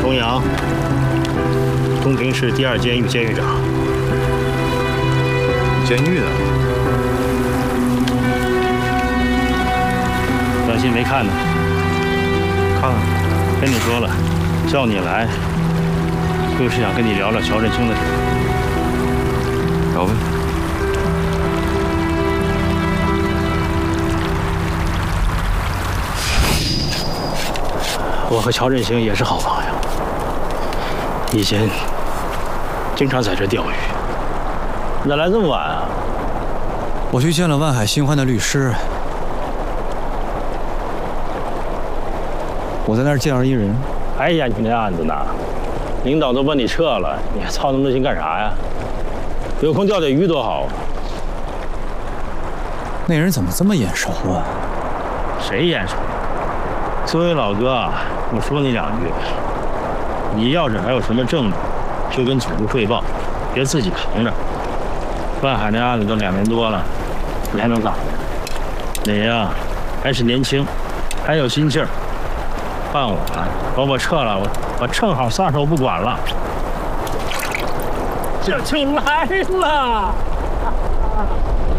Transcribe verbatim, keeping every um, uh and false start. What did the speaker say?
钟阳，东平市第二监狱监狱长。 监狱的？ 短信没看呢？ 看了。 跟你说了，叫你来，就是想跟你聊聊乔振清的事。 聊呗。 我和乔振清也是好朋友，以前经常在这钓鱼。你咋来这么晚啊？ 我去见了万海新欢的律师，我在那儿见着一人。 还研究那案子呢？领导都把你撤了，你还操那么多心干啥呀？有空钓钓鱼多好啊！ 那人怎么这么眼熟啊？ 谁眼熟？作为老哥，我说你两句，你要是还有什么证据，就跟组织汇报，别自己扛着。万海那案子都两年多了，你还能咋的？你呀，还是年轻，还有心气儿。换我，把我撤了，我我正好撒手不管了。这就来了。